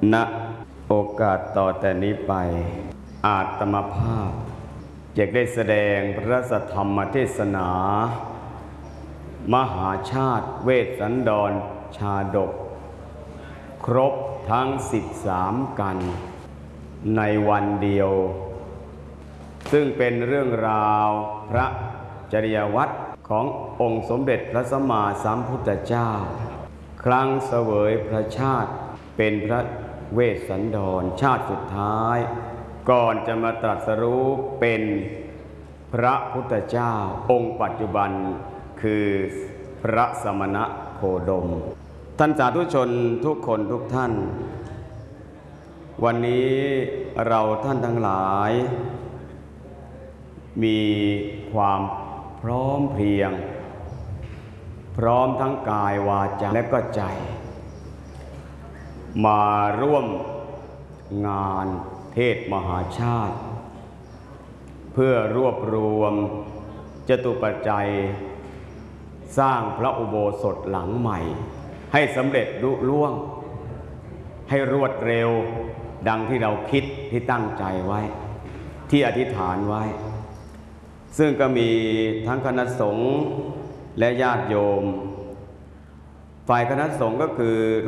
ณโอกาสต่อแต่นี้ไปอาตมาภาพจะได้แสดงพระสัทธรรมเทศนามหาชาติเวสสันดรชาดกครบทั้ง13กันในวันเดียวซึ่งเป็นเรื่องราวพระจริยวัตรขององค์สมเด็จพระสัมมาสัมพุทธเจ้าครั้งเสวยพระชาติเป็นพระเวสสันดรชาติสุดท้ายก่อนจะมาตรัสรู้เป็นพระพุทธเจ้าองค์ปัจจุบันคือพระสมณะโคดมท่านสาธุชนทุกคนทุกท่านวันนี้เราท่านทั้งหลายมีความพร้อมเพรียงพร้อมทั้งกายวาจาและก็ใจมาร่วมงานเทศมหาชาติเพื่อรวบรวมจตุปัจจัยสร้างพระอุโบสถหลังใหม่ให้สำเร็จลุล่วงให้รวดเร็วดังที่เราคิดที่ตั้งใจไว้ที่อธิษฐานไว้ซึ่งก็มีทั้งคณะสงฆ์และญาติโยมฝ่ายคณะสงฆ์ก็คือ